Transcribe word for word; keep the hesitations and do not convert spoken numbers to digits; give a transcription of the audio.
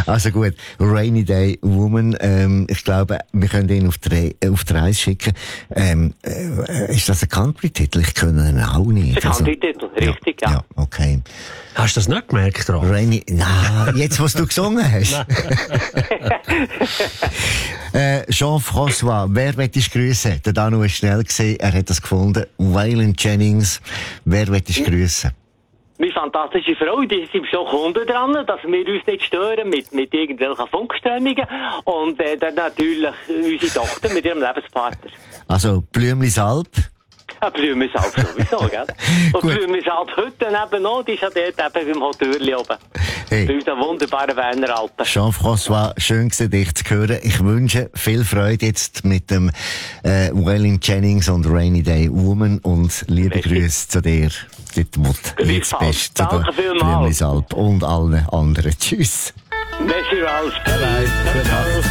Also gut, Rainy Day Woman, ähm, ich glaube, wir können ihn auf die, Re- auf die Reise schicken. Ähm, äh, ist das ein Country-Titel? Ich kenne ihn auch nicht. Das ist ein Country-Titel, richtig, ja. Ja, okay. Hast du das nicht gemerkt, Rolf? Rainy, na, jetzt, was du gesungen hast. äh, Jean-François, wer will dich grüßen? Der Danu ist schnell gesehen, er hat das gefunden. Waylon Jennings, wer will dich grüßen? Meine fantastische Frau, die sind schon Kunden dran, dass wir uns nicht stören mit, mit irgendwelchen Funkströmungen. Und äh, dann natürlich unsere Tochter mit ihrem Lebenspartner. Also, Blümlisalp. Ein Blümensalp sowieso, gell? Und Blümensalp heute neben noch, die ist ja dort eben beim Hotörli oben. Hey. Bei unseren wunderbaren Werner Alpen. Jean-François, schön gewesen, dich zu hören. Ich wünsche viel Freude jetzt mit dem äh, Waylon Jennings und Rainy Day Woman und liebe Grüße zu dir. Dort, wo du jetzt bist, zu der Blümlisalp und allen anderen. Tschüss. Merci, Ralf. Bye bye.